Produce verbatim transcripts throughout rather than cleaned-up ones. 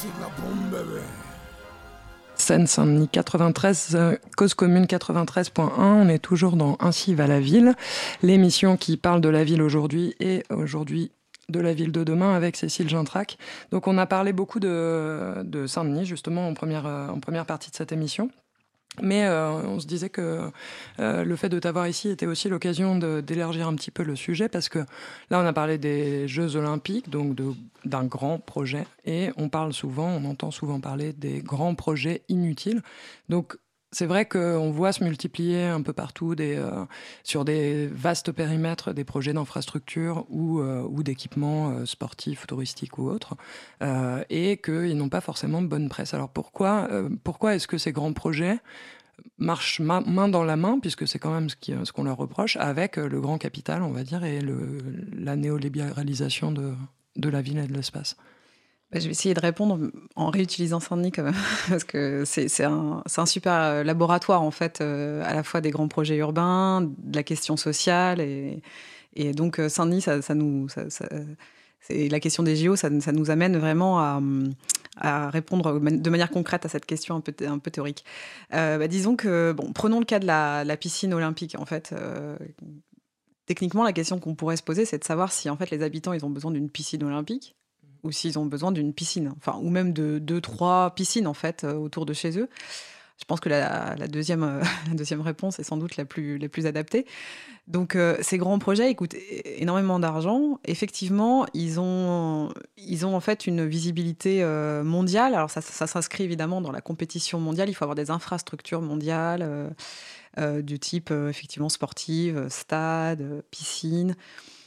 Seine-Saint-Denis quatre-vingt-treize, euh, Cause Commune quatre-vingt-treize point un, on est toujours dans Ainsi va la ville, l'émission qui parle de la ville aujourd'hui et aujourd'hui de la ville de demain avec Cécile Gintrac. Donc on a parlé beaucoup de, de Saint-Denis justement en première, euh, en première partie de cette émission. Mais euh, on se disait que euh, le fait de t'avoir ici était aussi l'occasion de, d'élargir un petit peu le sujet, parce que là on a parlé des Jeux Olympiques, donc de, d'un grand projet, et on parle souvent, on entend souvent parler des grands projets inutiles. Donc c'est vrai qu'on voit se multiplier un peu partout des, euh, sur des vastes périmètres des projets d'infrastructure ou, euh, ou d'équipements euh, sportifs, touristiques ou autres, euh, et qu'ils n'ont pas forcément de bonne presse. Alors pourquoi, euh, pourquoi est-ce que ces grands projets marchent ma- main dans la main, puisque c'est quand même ce, qui, ce qu'on leur reproche, avec le grand capital, on va dire, et le, la néolibéralisation de, de la ville et de l'espace? Je vais essayer de répondre en réutilisant Saint-Denis quand même, parce que c'est, c'est, un, c'est un super laboratoire en fait, euh, à la fois des grands projets urbains, de la question sociale, et, et donc Saint-Denis, ça, ça nous, ça, ça, c'est la question des J O, ça, ça nous amène vraiment à, à répondre de manière concrète à cette question un peu, un peu théorique. Euh, bah, disons que, bon, prenons le cas de la, la piscine olympique en fait. Euh, techniquement, la question qu'on pourrait se poser, c'est de savoir si en fait les habitants ils ont besoin d'une piscine olympique, ou s'ils ont besoin d'une piscine, enfin, ou même de deux, trois piscines en fait euh, autour de chez eux. Je pense que la, la, deuxième, euh, la deuxième réponse est sans doute la plus, la plus adaptée. Donc, euh, ces grands projets ils coûtent énormément d'argent. Effectivement, ils ont, ils ont en fait une visibilité euh, mondiale. Alors, ça, ça s'inscrit évidemment dans la compétition mondiale. Il faut avoir des infrastructures mondiales euh, euh, du type euh, effectivement sportive, stade, piscine.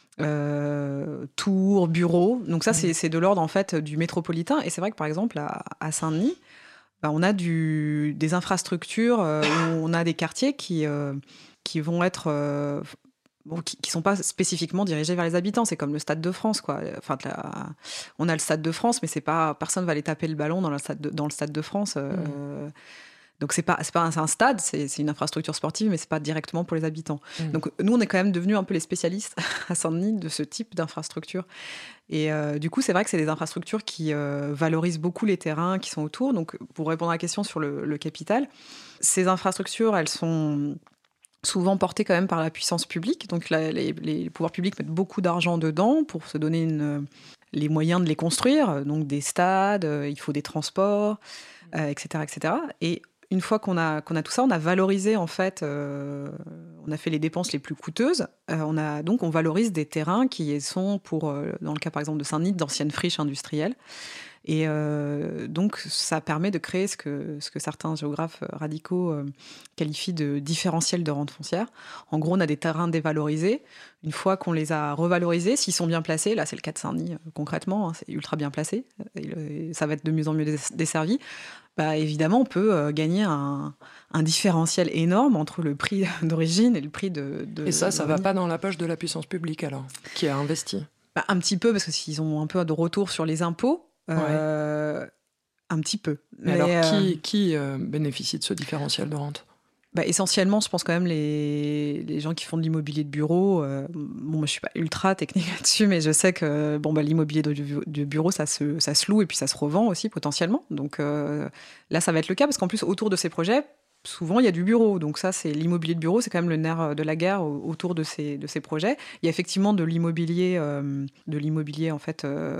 Euh, tours, bureaux. Donc ça, mmh. c'est, c'est de l'ordre en fait du métropolitain. Et c'est vrai que par exemple à, à Saint-Denis, bah, on a du, des infrastructures euh, où on a des quartiers qui, euh, qui vont être euh, bon, qui, qui sont pas spécifiquement dirigés vers les habitants. C'est comme le Stade de France, quoi. Enfin, la, on a le Stade de France, mais c'est pas personne va aller taper le ballon dans le Stade de, dans le Stade de France. Euh, mmh. Donc c'est pas c'est pas un, c'est un stade, c'est, c'est une infrastructure sportive, mais c'est pas directement pour les habitants. Mmh. Donc nous on est quand même devenus un peu les spécialistes à Saint-Denis de ce type d'infrastructure. Et euh, du coup c'est vrai que c'est des infrastructures qui euh, valorisent beaucoup les terrains qui sont autour. Donc pour répondre à la question sur le, le capital, ces infrastructures elles sont souvent portées quand même par la puissance publique. Donc la, les, les pouvoirs publics mettent beaucoup d'argent dedans pour se donner une, les moyens de les construire. Donc des stades, euh, il faut des transports, euh, et cetera, et cetera. Et une fois qu'on a, qu'on a tout ça, on a valorisé, en fait, euh, on a fait les dépenses les plus coûteuses. Euh, on a, donc, on valorise des terrains qui sont, pour, euh, dans le cas, par exemple, de Saint-Denis, d'anciennes friches industrielles. Et euh, donc, ça permet de créer ce que, ce que certains géographes radicaux euh, qualifient de différentiel de rente foncière. En gros, on a des terrains dévalorisés. Une fois qu'on les a revalorisés, s'ils sont bien placés, là, c'est le cas de Saint-Denis, euh, concrètement, hein, c'est ultra bien placé, et, et ça va être de mieux en mieux desservi. Bah, évidemment, on peut euh, gagner un, un différentiel énorme entre le prix d'origine et le prix de... de et ça, ça ne va venir. pas dans la poche de la puissance publique, alors, qui a investi? Bah, un petit peu, parce que s'ils ont un peu de retour sur les impôts, euh, ouais. un petit peu. Mais, Mais alors, euh, qui, qui euh, bénéficie de ce différentiel de rente? Bah, essentiellement, je pense quand même les, les gens qui font de l'immobilier de bureau. Euh, bon, moi, je suis pas ultra technique là-dessus, mais je sais que bon, bah, l'immobilier de, de bureau, ça se, ça se loue et puis ça se revend aussi potentiellement. Donc euh, là, ça va être le cas parce qu'en plus, autour de ces projets, souvent, il y a du bureau. Donc ça, c'est l'immobilier de bureau, c'est quand même le nerf de la guerre autour de ces, de ces projets. Il y a effectivement de l'immobilier, euh, de l'immobilier en fait. Euh,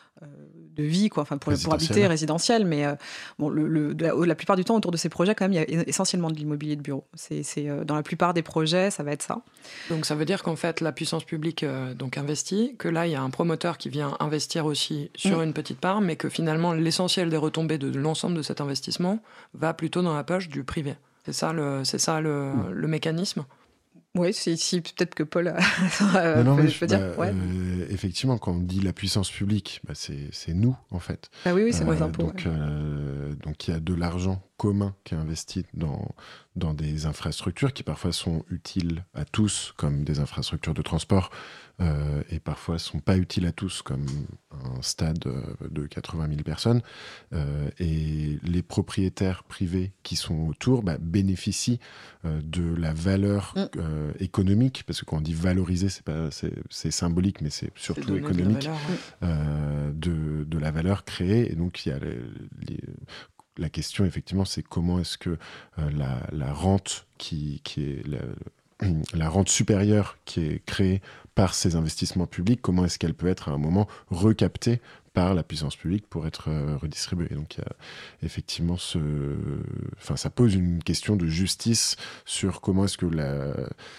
de vie, quoi, enfin pour, pour habiter résidentiel, mais euh, bon, le, le, la, la plupart du temps autour de ces projets, quand même, il y a essentiellement de l'immobilier de bureau. C'est, c'est, euh, dans la plupart des projets, ça va être ça. Donc ça veut dire qu'en fait, la puissance publique euh, donc investit, que là, il y a un promoteur qui vient investir aussi sur mmh. une petite part, mais que finalement, l'essentiel des retombées de, de l'ensemble de cet investissement va plutôt dans la poche du privé. C'est ça le, c'est ça le, mmh. le mécanisme? Oui, si, si, peut-être que Paul a... non, non, peut, mais je peux bah, dire. Ouais. Euh, effectivement, quand on dit la puissance publique, bah, c'est, c'est nous, en fait. Ah oui, oui, c'est euh, nos impôts. Donc, ouais. euh, donc, il y a de l'argent commun qui est investi dans, dans des infrastructures qui parfois sont utiles à tous, comme des infrastructures de transport, euh, et parfois ne sont pas utiles à tous, comme un stade de quatre-vingt mille personnes. Euh, et les propriétaires privés qui sont autour bah, bénéficient euh, de la valeur euh, économique, parce que quand on dit valoriser, c'est, pas, c'est, c'est symbolique, mais c'est surtout c'est économique, de la, valeur, euh, de, de la valeur créée. Et donc, il y a les, les, la question, effectivement, c'est comment est-ce que euh, la, la rente qui, qui est... La, la rente supérieure qui est créée par ces investissements publics, comment est-ce qu'elle peut être à un moment recaptée par la puissance publique pour être euh, redistribuée. Donc il y a effectivement ce... Enfin, ça pose une question de justice sur comment est-ce que la,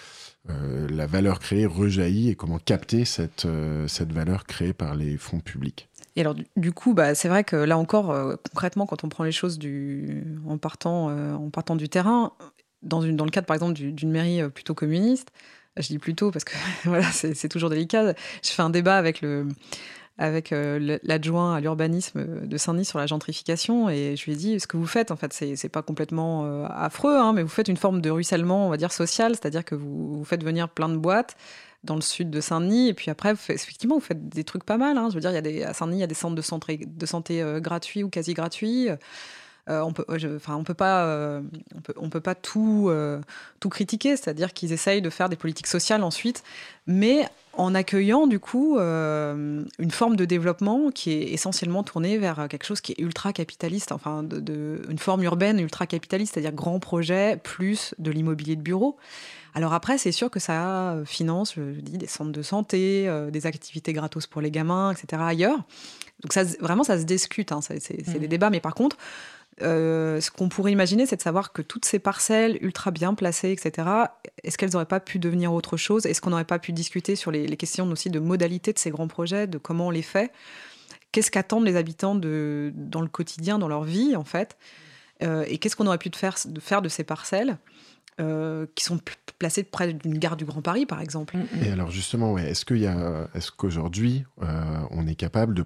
euh, la valeur créée rejaillit et comment capter cette, euh, cette valeur créée par les fonds publics. Et alors, du, du coup, bah, c'est vrai que là encore, euh, concrètement, quand on prend les choses du, en, partant, euh, en partant du terrain, Dans, une, dans le cadre, par exemple, du, d'une mairie plutôt communiste, je dis plutôt parce que voilà, c'est, c'est toujours délicat. Je fais un débat avec, le, avec euh, l'adjoint à l'urbanisme de Saint-Denis sur la gentrification et je lui ai dit, ce que vous faites, en fait, c'est, c'est pas complètement euh, affreux, hein, mais vous faites une forme de ruissellement, on va dire, social, c'est-à-dire que vous, vous faites venir plein de boîtes dans le sud de Saint-Denis, et puis après, vous faites, effectivement, vous faites des trucs pas mal. Hein. Je veux dire, il y a des, à Saint-Denis, il y a des centres de santé, de santé euh, gratuits ou quasi gratuits. Euh, on peut, enfin, on peut pas, euh, on peut, on peut pas tout, euh, tout critiquer, c'est-à-dire qu'ils essayent de faire des politiques sociales ensuite, mais en accueillant du coup euh, une forme de développement qui est essentiellement tournée vers quelque chose qui est ultra capitaliste, enfin, de, de, une forme urbaine ultra capitaliste, c'est-à-dire grand projet plus de l'immobilier de bureau. Alors après, c'est sûr que ça finance, je dis, des centres de santé, euh, des activités gratos pour les gamins, et cetera ailleurs. Donc ça, vraiment, ça se discute, hein, c'est, c'est, c'est mmh. des débats, mais par contre. Euh, ce qu'on pourrait imaginer, c'est de savoir que toutes ces parcelles ultra bien placées, et cetera, est-ce qu'elles n'auraient pas pu devenir autre chose ? Est-ce qu'on n'aurait pas pu discuter sur les, les questions aussi de modalité de ces grands projets, de comment on les fait ? Qu'est-ce qu'attendent les habitants de, dans le quotidien, dans leur vie, en fait ? euh, Et qu'est-ce qu'on aurait pu de faire, de faire de ces parcelles euh, qui sont placées près d'une gare du Grand Paris, par exemple ? Et alors justement, ouais, est-ce qu'il y a, est-ce qu'aujourd'hui, euh, on est capable de